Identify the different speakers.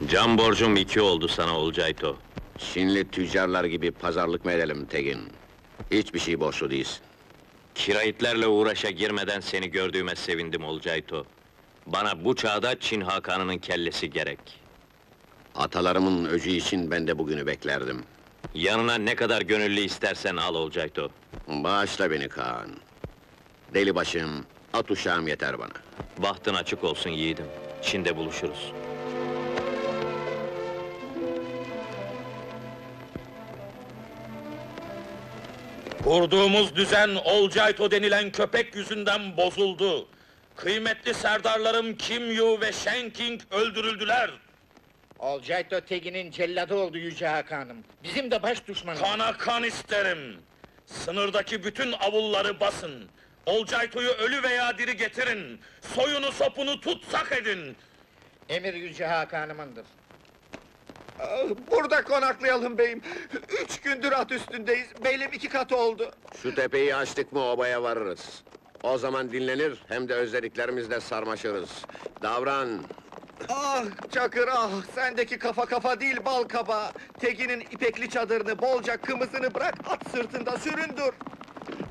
Speaker 1: Can borcum 2 oldu sana Olcayto.
Speaker 2: Çinli tüccarlar gibi pazarlık mı edelim Tegin? Hiçbir şey borçlu değilsin.
Speaker 1: Kirayitlerle uğraşa girmeden seni gördüğüme sevindim Olcayto. Bana bu çağda Çin Hakanı'nın kellesi gerek.
Speaker 2: Atalarımın öcü için ben de bugünü beklerdim.
Speaker 1: Yanına ne kadar gönüllü istersen al Olcayto.
Speaker 2: Bağışla beni Kaan. Deli başım, at uşağım yeter bana.
Speaker 1: Bahtın açık olsun yiğidim. Çin'de buluşuruz.
Speaker 3: Kurduğumuz düzen Olcayto denilen köpek yüzünden bozuldu. Kıymetli serdarlarım Kim Yu ve Shen King öldürüldüler.
Speaker 4: Olcayto Tegin'in celladı oldu Yüce Hakanım. Bizim de baş düşmanımız.
Speaker 3: Kana kan isterim. Sınırdaki bütün avulları basın. Olcayto'yu ölü veya diri getirin. Soyunu sopunu tutsak edin.
Speaker 4: Emir Yüce Hakanımındır.
Speaker 5: Burada konaklayalım beyim. 3 gündür at üstündeyiz. Beylim 2 katı oldu.
Speaker 2: Şu tepeyi açtık mı obaya varırız. O zaman dinlenir, hem de özlediklerimizle sarmaşırız. Davran!
Speaker 5: Ah Çakır ah! Sendeki kafa kafa değil bal kabağı. Tegin'in ipekli çadırını, bolca kımızını bırak, at sırtında süründür.